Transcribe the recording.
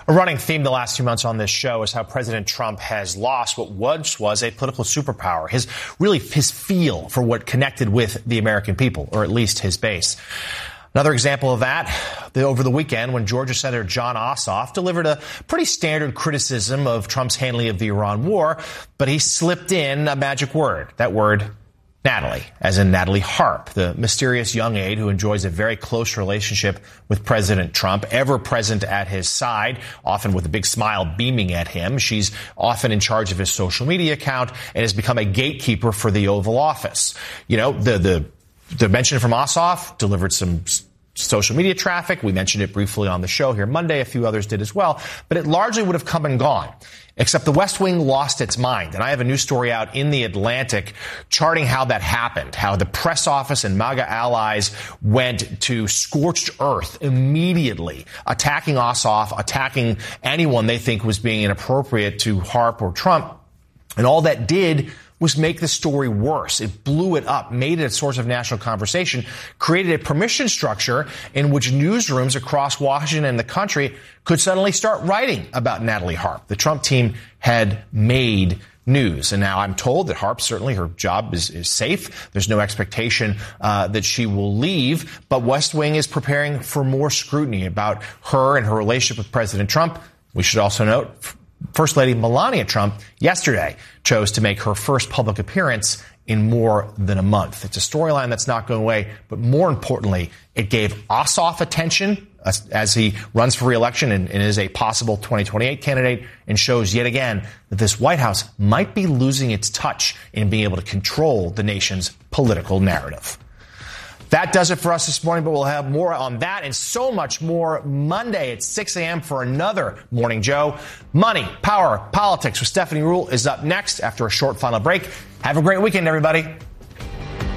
A running theme the last few months on this show is how President Trump has lost what once was a political superpower, his feel for what connected with the American people, or at least his base. Another example of that, over the weekend when Georgia Senator Jon Ossoff delivered a pretty standard criticism of Trump's handling of the Iran war, but he slipped in a magic word, that word, Natalie, as in Natalie Harp, the mysterious young aide who enjoys a very close relationship with President Trump, ever present at his side, often with a big smile beaming at him. She's often in charge of his social media account and has become a gatekeeper for the Oval Office. You know, the mention from Ossoff delivered some social media traffic. We mentioned it briefly on the show here Monday. A few others did as well. But it largely would have come and gone, except the West Wing lost its mind. And I have a news story out in The Atlantic charting how that happened, how the press office and MAGA allies went to scorched earth immediately, attacking Ossoff, attacking anyone they think was being inappropriate to Harp or Trump. And all that did was make the story worse. It blew it up, made it a source of national conversation, created a permission structure in which newsrooms across Washington and the country could suddenly start writing about Natalie Harp. The Trump team had made news. And now I'm told that Harp, certainly her job is safe. There's no expectation that she will leave. But West Wing is preparing for more scrutiny about her and her relationship with President Trump. We should also note, First Lady Melania Trump yesterday chose to make her first public appearance in more than a month. It's a storyline that's not going away, but more importantly, it gave Ossoff attention as he runs for re-election and is a possible 2028 candidate, and shows yet again that this White House might be losing its touch in being able to control the nation's political narrative. That does it for us this morning, but we'll have more on that and so much more Monday at 6 a.m. for another Morning Joe. Money, Power, Politics with Stephanie Ruhle is up next after a short final break. Have a great weekend, everybody.